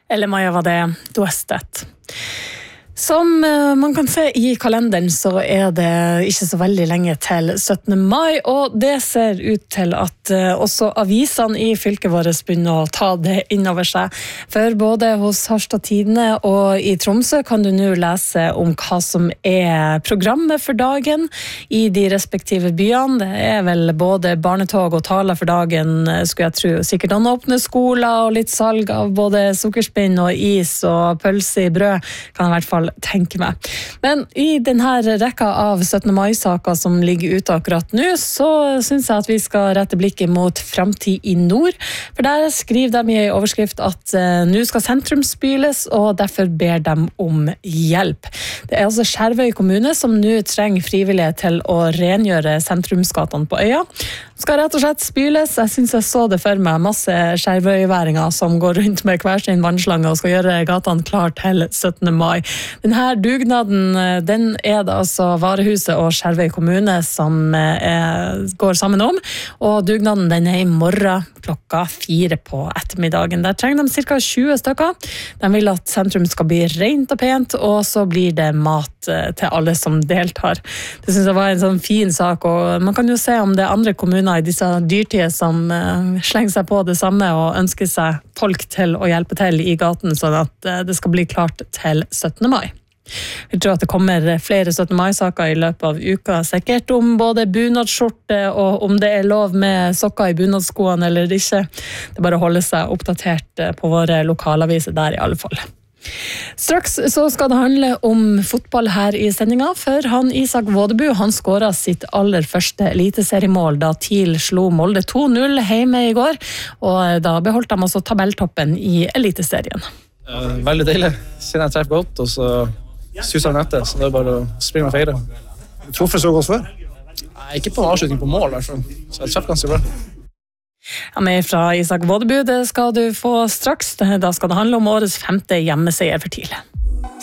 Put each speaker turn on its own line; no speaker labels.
Eller Maja var det Doestet. Som man kan se i kalenderen så det ikke så veldig lenge til 17. mai, og det ser ut til at også avisene i fylket vårt begynner å ta det innover seg. For både hos Harstad Tidende og i Tromsø kan du nå lese om hva som programmet for dagen i de respektive byene. Det vel både barnetog og taler for dagen, skulle jeg tro. Sikkert noen åpne skoler og litt salg av både sukkerspinn og is og pølse i brød, kan i hvert fall tenke meg. Men i denne rekka av 17. mai-saker som ligger ute akkurat nå, så synes jeg at vi skal rette blikket mot Framtid i Nord. For der skriver de i overskrift at nå skal sentrum spyles, og derfor ber de om hjelp. Det altså Skjervøy kommune som nå trenger frivillige til å rengjøre sentrumsgatene på øya. Skal rett og slett spyles. Jeg synes jeg så det for meg, masse skjervøyværinger som går rundt med hver sin vannslange og skal gjøre gatene klar til 17. mai. Denne dugnaden, den det altså Varehuset og Skjervøy kommune som går sammen om, og dugnaden den i morgen klokka 4 på ettermiddagen. Der trenger de cirka 20 stykker. De vil at sentrum skal bli rent og pent, og så blir det mat til alle som deltar. Det synes jeg var en sånn fin sak, og man kan jo se om det andre kommuner i disse dyrtider som slenger seg på det samme og ønsker seg folk til å hjelpe til i gaten, sånn at det skal bli klart til 17. mai. Jeg tror at det kommer flere 17. mai-saker i løpet av uka, sikkert om både bunadsskjorte og om det lov med sokker i bunadskoene eller ikke. Det bare å holde seg oppdatert på våre lokalaviser der i alle fall. Straks så skal det handle om fotball her i sendinga, for Isak Vådebu, han skåret sitt aller første eliteseriemål da TIL slo Molde 2-0 hjemme i går, og da beholdt de altså tabelltoppen i eliteserien.
Veldig deilig, siden jeg treffer godt, og så suser han etter, så det bare å springe og feire.
Du truffer så godt før?
Nei, ikke på en avslutning på mål, i hvert fall. Så jeg treffer ganske bra.
Ja, men fra Isak Vådebu, det skal du få straks. Da skal det handle om årets 5. hjemmeseier for TIL.